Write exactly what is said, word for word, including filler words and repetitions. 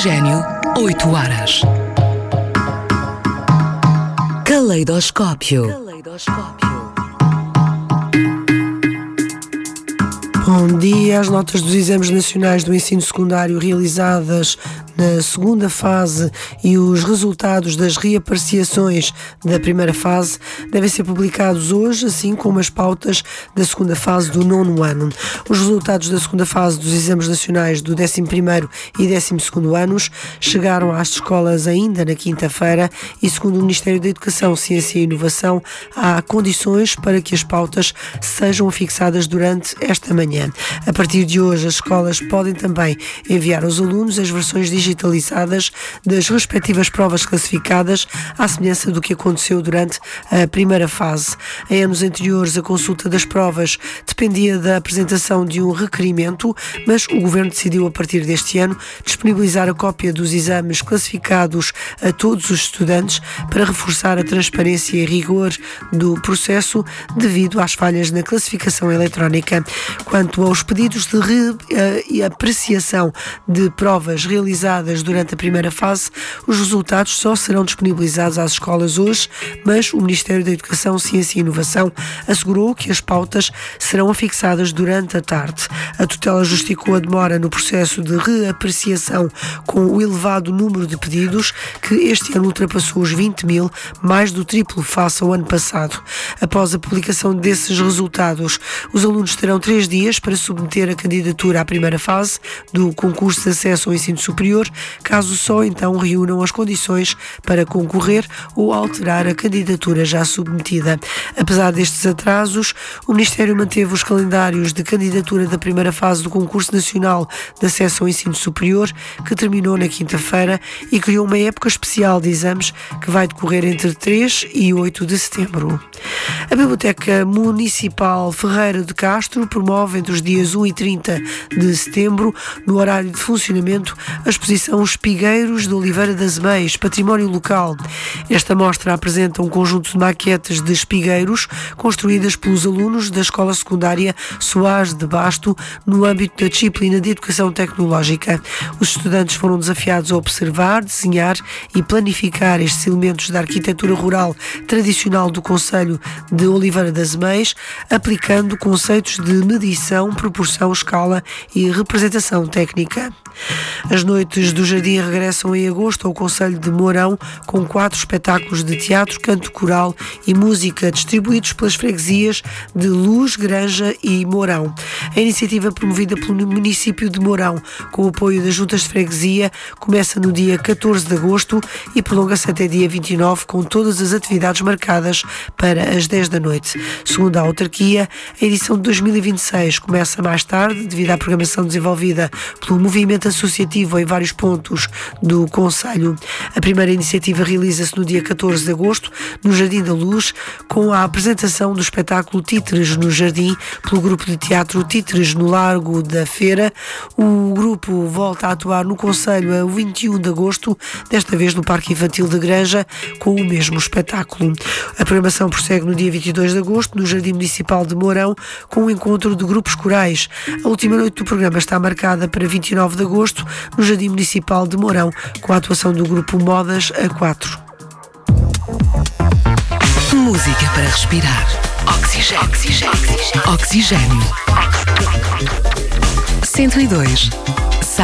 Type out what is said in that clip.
Oxigênio, oito horas. Caleidoscópio. Caleidoscópio. Bom dia. As notas dos exames nacionais do ensino secundário realizadas na segunda fase e os resultados das reapreciações da primeira fase devem ser publicados hoje, assim como as pautas da segunda fase do nono ano. Os resultados da segunda fase dos exames nacionais do décimo primeiro e décimo segundo anos chegaram às escolas ainda na quinta-feira e, segundo o Ministério da Educação, Ciência e Inovação, há condições para que as pautas sejam fixadas durante esta manhã. A partir de hoje, as escolas podem também enviar aos alunos as versões digitais digitalizadas das respectivas provas classificadas, à semelhança do que aconteceu durante a primeira fase. Em anos anteriores, a consulta das provas dependia da apresentação de um requerimento, mas o Governo decidiu, a partir deste ano, disponibilizar a cópia dos exames classificados a todos os estudantes para reforçar a transparência e rigor do processo devido às falhas na classificação eletrónica. Quanto aos pedidos de reapreciação de provas realizadas durante a primeira fase, os resultados só serão disponibilizados às escolas hoje, mas o Ministério da Educação, Ciência e Inovação assegurou que as pautas serão afixadas durante a tarde. A tutela justificou a demora no processo de reapreciação com o elevado número de pedidos, que este ano ultrapassou os vinte mil, mais do triplo face ao ano passado. Após a publicação desses resultados, os alunos terão três dias para submeter a candidatura à primeira fase do concurso de acesso ao ensino superior, caso só então reúnam as condições para concorrer ou alterar a candidatura já submetida. Apesar destes atrasos, o Ministério manteve os calendários de candidatura da primeira fase do concurso nacional de acesso ao ensino superior, que terminou na quinta-feira, e criou uma época especial de exames que vai decorrer entre três e oito de setembro. A Biblioteca Municipal Ferreira de Castro promove entre os dias um e trinta de setembro, no horário de funcionamento, a exposição Espigueiros de Oliveira das Meias, património local. Esta mostra apresenta um conjunto de maquetes de espigueiros construídas pelos alunos da Escola Secundária Soares de Basto no âmbito da disciplina de Educação Tecnológica. Os estudantes foram desafiados a observar, desenhar e planificar estes elementos da arquitetura rural tradicional do concelho de Oliveira das Meias, aplicando conceitos de medição, proporção, escala e representação técnica. As noites do Jardim regressam em agosto ao concelho de Mourão, com quatro espetáculos de teatro, canto coral e música distribuídos pelas freguesias de Luz, Granja e Mourão. A iniciativa, promovida pelo município de Mourão, com o apoio das juntas de freguesia, começa no dia catorze de agosto e prolonga-se até dia vinte e nove, com todas as atividades marcadas para as dez da noite. Segundo a autarquia, a edição de dois mil e vinte e seis começa mais tarde, devido à programação desenvolvida pelo movimento associativo em vários pontos do concelho. A primeira iniciativa realiza-se no dia catorze de agosto, no Jardim da Luz, com a apresentação do espetáculo Títeres no Jardim, pelo grupo de teatro Títeres no Largo da Feira. O grupo volta a atuar no concelho a vinte e um de agosto, desta vez no Parque Infantil de Granja, com o mesmo espetáculo. A programação prossegue no dia vinte e dois de agosto, no Jardim Municipal de Mourão, com o encontro de grupos corais. A última noite do programa está marcada para vinte e nove de agosto, no Jardim Municipal de Mourão, com a atuação do grupo Modas A quatro. Música para respirar. Oxigênio. Oxigênio. Oxigênio. cento e dois.